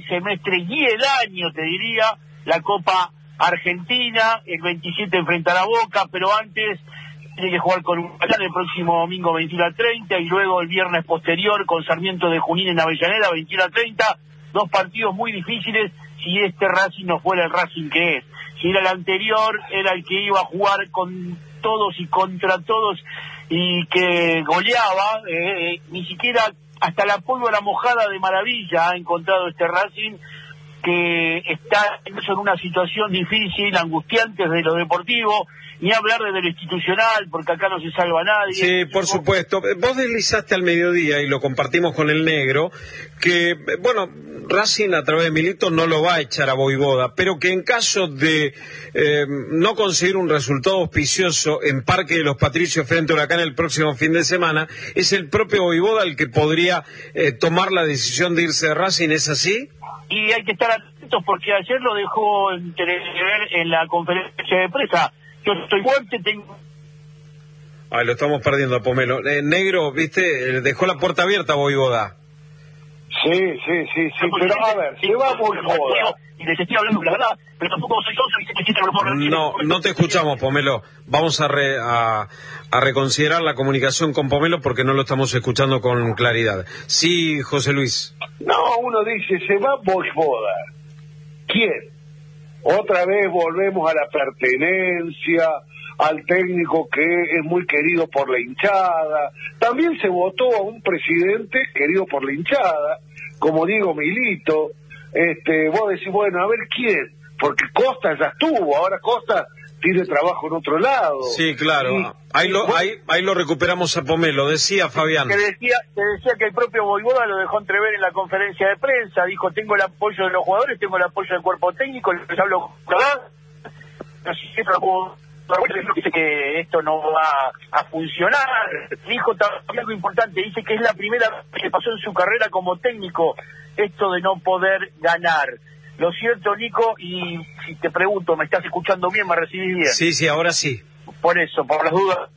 semestre y el año, te diría, la Copa Argentina, el 27 enfrentará a Boca, pero antes tiene que jugar con Huracán el próximo domingo 21:30 y luego el viernes posterior con Sarmiento de Junín en Avellaneda 21:30, dos partidos muy difíciles si este Racing no fuera el Racing que es. Si era el anterior, era el que iba a jugar con todos y contra todos y que goleaba, ni siquiera hasta la pólvora mojada de maravilla ha encontrado este Racing, que está en una situación difícil, angustiante desde lo deportivo, ni hablar desde lo institucional, porque acá no se salva nadie. Sí, por supuesto. Vos deslizaste al mediodía, y lo compartimos con el Negro, que, bueno, Racing a través de Milito no lo va a echar a Voivoda, pero que en caso de no conseguir un resultado auspicioso en Parque de los Patricios frente a Huracán el próximo fin de semana, es el propio Voivoda el que podría tomar la decisión de irse de Racing, ¿es así? Y hay que estar atentos porque ayer lo dejó entrever en la conferencia de prensa. Yo estoy fuerte, tengo... Ay, lo estamos perdiendo a Pomelo. Negro, viste, dejó la puerta abierta a Voivoda. Sí, pero a ver, se va Voivoda. Y les estoy hablando la verdad, pero tampoco soy socio y sé que existe No te escuchamos, Pomelo. Vamos a reconsiderar la comunicación con Pomelo porque no lo estamos escuchando con claridad. Sí, José Luis. No, uno dice, se va Voivoda. ¿Quién? Otra vez volvemos a la pertenencia, al técnico que es muy querido por la hinchada. También se votó a un presidente querido por la hinchada, como Diego Milito. Vos decís, bueno, a ver quién, porque Costa ya estuvo, ahora Costa tiene trabajo en otro lado. Sí, claro. Ahí lo recuperamos a Pomelo, decía Fabián. Te decía que el propio Voivoda lo dejó entrever en la conferencia de prensa, dijo, tengo el apoyo de los jugadores, tengo el apoyo del cuerpo técnico, les hablo dice que esto no va a funcionar. Dijo también algo importante, dice que es la primera vez que pasó en su carrera como técnico esto de no poder ganar. Lo cierto, Nico, y si te pregunto, ¿me estás escuchando bien? ¿Me recibís bien? Sí, ahora sí. Por eso, por las dudas.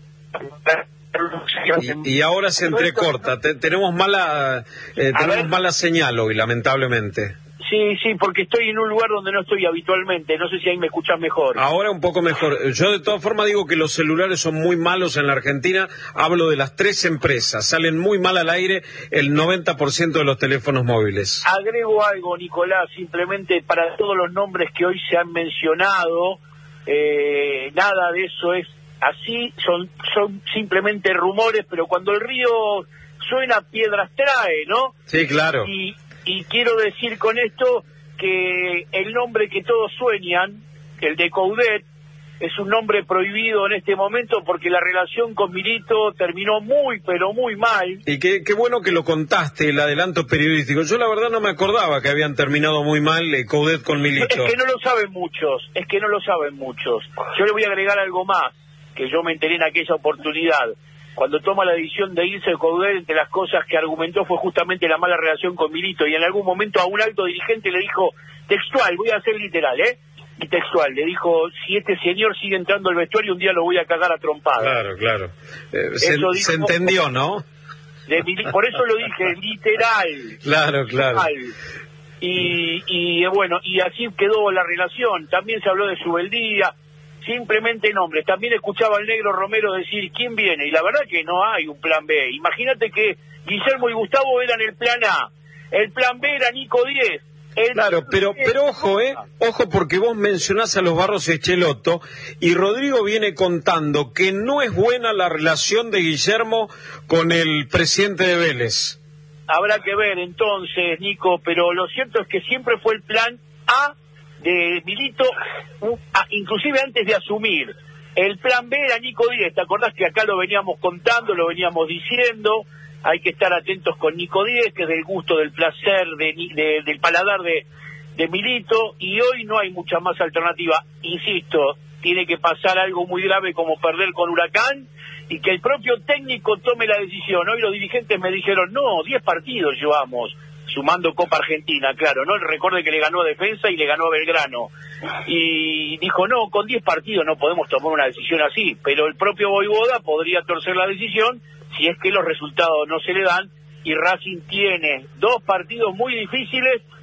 Y ahora se entrecorta. Tenemos mala señal hoy, lamentablemente. Sí, porque estoy en un lugar donde no estoy habitualmente. No sé si ahí me escuchas mejor. Ahora un poco mejor. Yo de todas formas digo que los celulares son muy malos en la Argentina. Hablo de las 3 empresas. Salen muy mal al aire el 90% de los teléfonos móviles. Agrego algo, Nicolás, simplemente para todos los nombres que hoy se han mencionado, nada de eso es así. Son simplemente rumores, pero cuando el río suena, piedras trae, ¿no? Sí, claro. Y quiero decir con esto que el nombre que todos sueñan, el de Coudet, es un nombre prohibido en este momento porque la relación con Milito terminó muy, pero muy mal. Y qué bueno que lo contaste, el adelanto periodístico. Yo la verdad no me acordaba que habían terminado muy mal Coudet con Milito. Es que no lo saben muchos. Yo le voy a agregar algo más, que yo me enteré en aquella oportunidad. Cuando toma la decisión de irse Coudet, entre las cosas que argumentó fue justamente la mala relación con Milito, y en algún momento a un alto dirigente le dijo, textual, voy a ser literal, y textual, le dijo, si este señor sigue entrando al vestuario, un día lo voy a cagar a trompadas. Claro. Se entendió, ¿no? Por eso lo dije, literal. Claro. Y bueno, y así quedó la relación. También se habló de Subeldía. Simplemente nombres. También escuchaba al Negro Romero decir quién viene, y la verdad que no hay un plan B. Imagínate que Guillermo y Gustavo eran el plan A, el plan B era Nico 10. Claro, pero ojo, porque vos mencionás a los Barros Echeloto y Rodrigo viene contando que no es buena la relación de Guillermo con el presidente de Vélez. Habrá que ver entonces, Nico, pero lo cierto es que siempre fue el plan A de Milito, inclusive antes de asumir. El plan B era Nico 10, ¿te acordás que acá lo veníamos contando, lo veníamos diciendo? Hay que estar atentos con Nico 10, que es del gusto, del placer, del paladar de Milito, y hoy no hay mucha más alternativa. Insisto, tiene que pasar algo muy grave como perder con Huracán, y que el propio técnico tome la decisión. Hoy los dirigentes me dijeron, no, 10 partidos llevamos, sumando Copa Argentina, claro, ¿no? Recuerde que le ganó a Defensa y le ganó a Belgrano. Y dijo, no, con 10 partidos no podemos tomar una decisión así, pero el propio Voivoda podría torcer la decisión si es que los resultados no se le dan, y Racing tiene 2 partidos muy difíciles